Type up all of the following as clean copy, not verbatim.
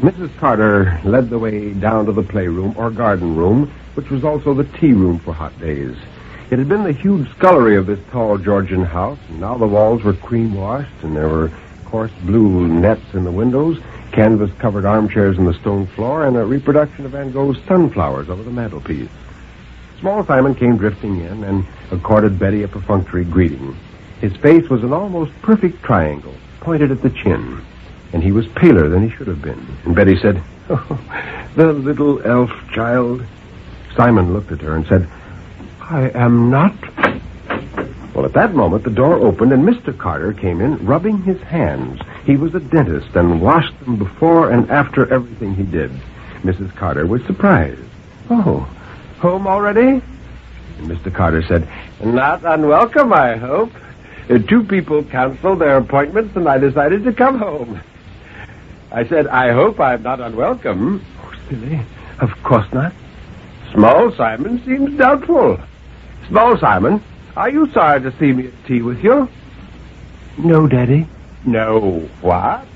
Mrs. Carter led the way down to the playroom or garden room, which was also the tea room for hot days. It had been the huge scullery of this tall Georgian house, and now the walls were cream-washed, and there were coarse blue nets in the windows, canvas-covered armchairs on the stone floor, and a reproduction of Van Gogh's sunflowers over the mantelpiece. Small Simon came drifting in and accorded Betty a perfunctory greeting. His face was an almost perfect triangle, pointed at the chin, and he was paler than he should have been. And Betty said, "Oh, the little elf child." Simon looked at her and said, "I am not." Well, at that moment, the door opened and Mr. Carter came in, rubbing his hands. He was a dentist and washed them before and after everything he did. Mrs. Carter was surprised. "Oh, home already?" And Mr. Carter said, "Not unwelcome, I hope. 2 people canceled their appointments and I decided to come home." I said, "I hope I'm not unwelcome." "Oh, silly. Of course not." Small Simon seems doubtful. "Small Simon, are you sorry to see me at tea with you?" "No, Daddy." "No, what?"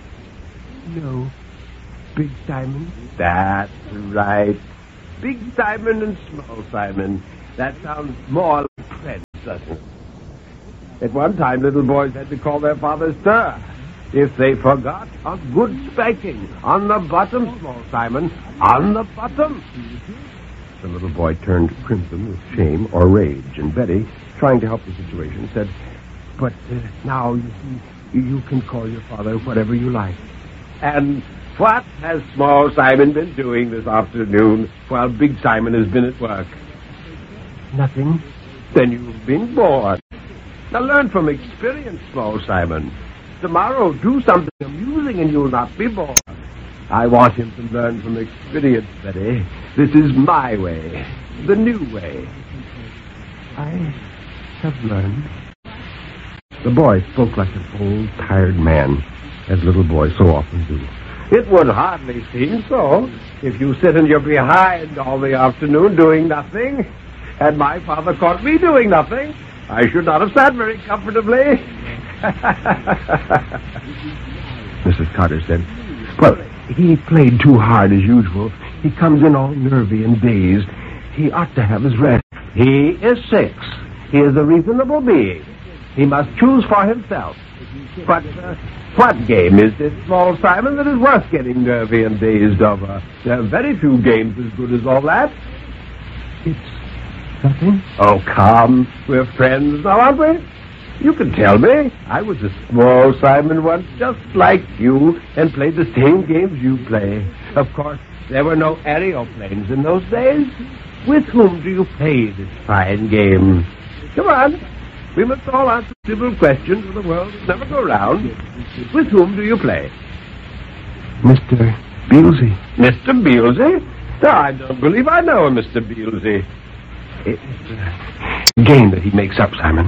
"No, Big Simon." "That's right. Big Simon and Small Simon. That sounds more like friends, doesn't it? At one time, little boys had to call their father Sir. If they forgot, a good spanking. On the bottom, Small Simon. On the bottom. The little boy turned crimson with shame or rage, and Betty, trying to help the situation, said, "But now, you see, you can call your father whatever you like." "And what has Small Simon been doing this afternoon while Big Simon has been at work?" "Nothing." "Then you've been bored. Now learn from experience, Small Simon. Tomorrow, do something amusing and you'll not be bored." "I want him to learn from experience, Betty. This is my way, the new way." "I have learned." The boy spoke like an old, tired man, as little boys so often do. "It would hardly seem so if you sit in your behind all the afternoon doing nothing. Had my father caught me doing nothing, I should not have sat very comfortably." Mrs. Carter said, "Well, he played too hard as usual. He comes in all nervy and dazed. He ought to have his rest." "He is 6. He is a reasonable being. He must choose for himself. But what game is this, Small Simon, that is worth getting nervy and dazed over? There are very few games as good as all that." "It's nothing." "Oh, come. We're friends now, aren't we? You can tell me. I was a Small Simon once, just like you, and played the same games you play. Of course, there were no aeroplanes in those days. With whom do you play this fine game? Come on. We must all answer simple questions, or the world will never go round. With whom do you play?" "Mr. Beelzy." "Mr. Beelzy? No, I don't believe I know a Mr. Beelzy." "It's a game that he makes up, Simon.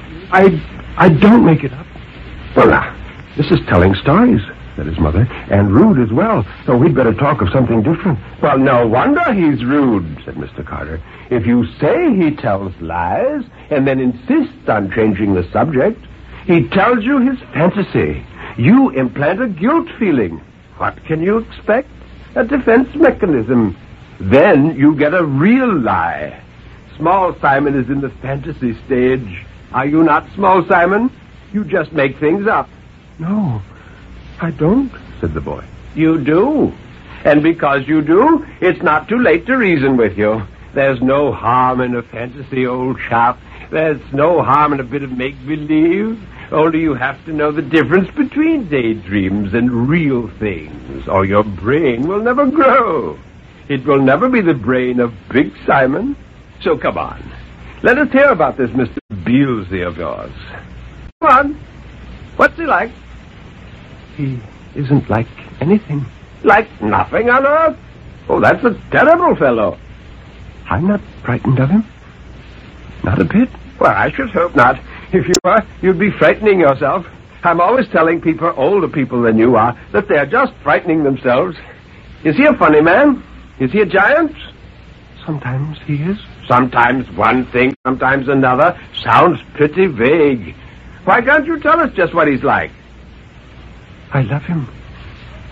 I don't make it up." "Well, now, this is telling stories," said his mother, "and rude as well. So we'd better talk of something different." "Well, no wonder he's rude," said Mr. Carter. "If you say he tells lies and then insists on changing the subject, he tells you his fantasy. You implant a guilt feeling. What can you expect? A defense mechanism. Then you get a real lie. Small Simon is in the fantasy stage. Are you not, Small Simon? You just make things up." "No, I don't," said the boy. "You do. And because you do, it's not too late to reason with you. There's no harm in a fantasy, old chap. There's no harm in a bit of make-believe. Only you have to know the difference between daydreams and real things, or your brain will never grow. It will never be the brain of Big Simon. So come on. Let us hear about this Mr. Beelzy of yours. Come on. What's he like?" "He isn't like anything." "Like nothing on earth? Oh, that's a terrible fellow." "I'm not frightened of him. Not a bit." "Well, I should hope not. If you were, you'd be frightening yourself. I'm always telling people, older people than you are, that they're just frightening themselves. Is he a funny man? Is he a giant?" Sometimes he is. Sometimes one thing, sometimes another. Sounds pretty vague. Why can't you tell us just what he's like? I love him.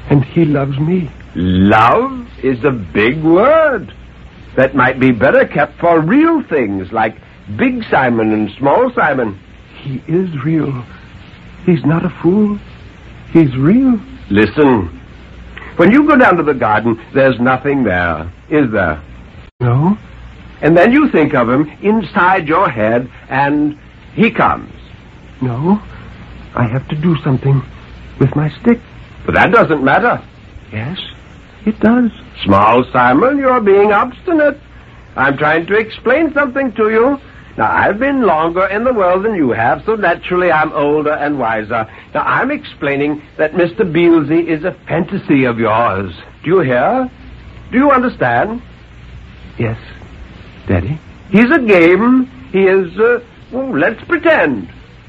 And he loves me. Love is a big word that might be better kept for real things like Big Simon and Small Simon. He is real. He's not a fool. He's real. Listen, when you go down to the garden, there's nothing there, is there? No. And then you think of him inside your head, and he comes. No. I have to do something with my stick. But that doesn't matter. Yes, it does. Small Simon, you're being obstinate. I'm trying to explain something to you. Now, I've been longer in the world than you have, so naturally I'm older and wiser. Now, I'm explaining that Mr. Beelzy is a fantasy of yours. Do you hear? Do you understand? Yes, Daddy. He's a game. He is, let's pretend.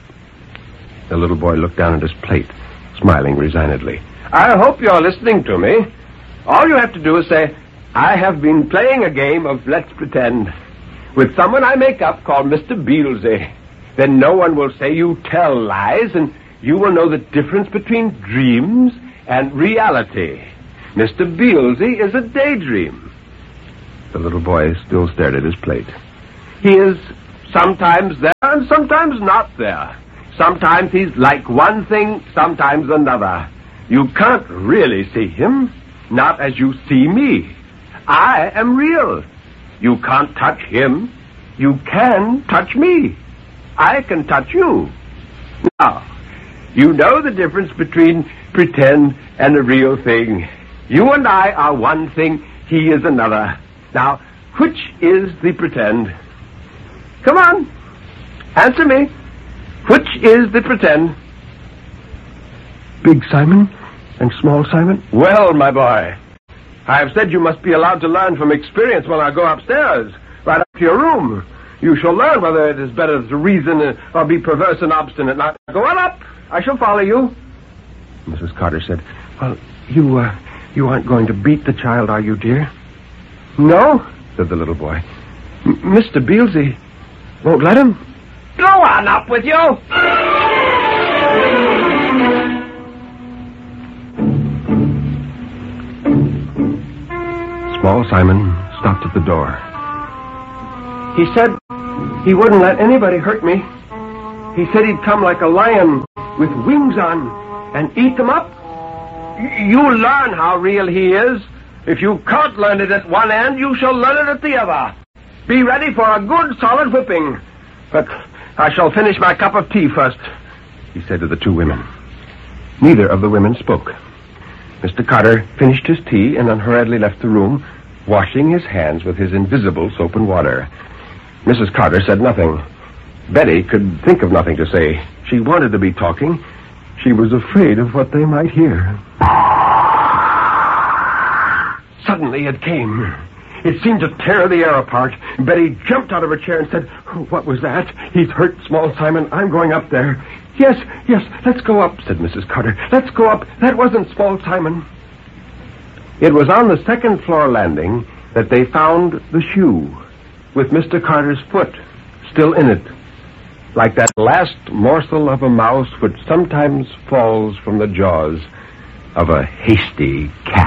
The little boy looked down at his plate, smiling resignedly. I hope you're listening to me. All you have to do is say, I have been playing a game of let's pretend with someone I make up called Mr. Beelzy. Then no one will say you tell lies, and you will know the difference between dreams and reality. Mr. Beelzy is a daydream. The little boy still stared at his plate. He is sometimes there and sometimes not there. Sometimes he's like one thing, sometimes another. You can't really see him, not as you see me. I am real. You can't touch him. You can touch me. I can touch you. Now, you know the difference between pretend and a real thing. You and I are one thing, he is another. Now, which is the pretend? Come on, answer me. Which is the pretend? Big Simon and Small Simon? Well, my boy, I have said you must be allowed to learn from experience while I go upstairs, right up to your room. You shall learn whether it is better to reason or be perverse and obstinate. Now, go on up. I shall follow you. Mrs. Carter said, well, you aren't going to beat the child, are you, dear? No, said the little boy. Mr. Beelzy won't let him. Go on up with you. Small Simon stopped at the door. He said he wouldn't let anybody hurt me. He said he'd come like a lion with wings on and eat them up. You learn how real he is. If you can't learn it at one end, you shall learn it at the other. Be ready for a good, solid whipping. But I shall finish my cup of tea first, he said to the two women. Neither of the women spoke. Mr. Carter finished his tea and unhurriedly left the room, washing his hands with his invisible soap and water. Mrs. Carter said nothing. Betty could think of nothing to say. She wanted to be talking. She was afraid of what they might hear. Suddenly it came. It seemed to tear the air apart. Betty jumped out of her chair and said, what was that? He's hurt Small Simon. I'm going up there. Yes, let's go up, said Mrs. Carter. Let's go up. That wasn't Small Simon. It was on the second floor landing that they found the shoe with Mr. Carter's foot still in it, like that last morsel of a mouse which sometimes falls from the jaws of a hasty cat.